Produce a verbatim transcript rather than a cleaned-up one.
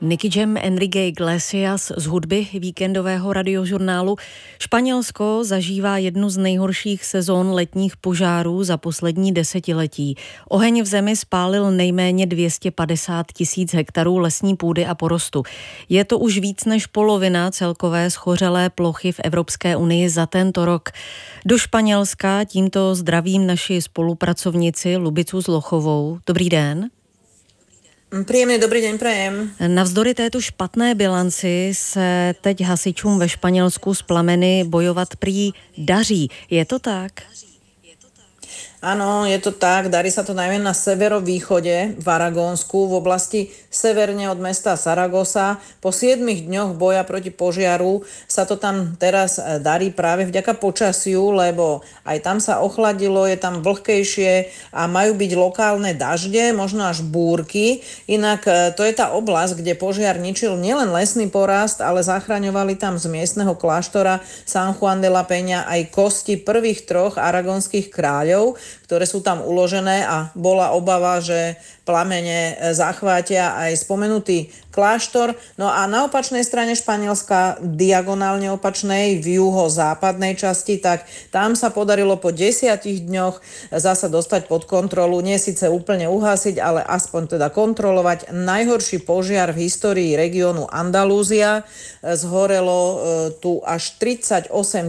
Nicky Jam, Enrique Iglesias z hudby víkendového radiožurnálu. Španělsko zažívá jednu z nejhorších sezón letních požárů za poslední desetiletí. Oheň v zemi spálil nejméně dvě stě padesát tisíc hektarů lesní půdy a porostu. Je to už víc než polovina celkové schořelé plochy v Evropské unii za tento rok. Do Španělska tímto zdravím naši spolupracovnici Lubicu Zlochovou. Dobrý den. Príjemný dobrý deň prajem. Navzdory této špatné bilanci se teď hasičům ve Španělsku s plameny bojovat prý daří. Je to tak? Áno, je to tak. Darí sa to najmä na severovýchode v Aragónsku, v oblasti severne od mesta Saragossa. Po siedmich dňoch boja proti požiaru sa to tam teraz darí práve vďaka počasiu, lebo aj tam sa ochladilo, je tam vlhkejšie a majú byť lokálne dažde, možno až búrky. Inak to je tá oblasť, kde požiar ničil nielen lesný porast, ale zachraňovali tam z miestneho kláštora San Juan de la Peña aj kosti prvých troch aragonských kráľov, ktoré sú tam uložené, a bola obava, že plamene zachvátia aj spomenutý kláštor. No a na opačnej strane Španielska, diagonálne opačnej, v juhozápadnej časti, tak tam sa podarilo po desiatich dňoch zasa dostať pod kontrolu, nie síce úplne uhasiť, ale aspoň teda kontrolovať najhorší požiar v histórii regiónu Andalúzia. Zhorelo tu až tridsaťosem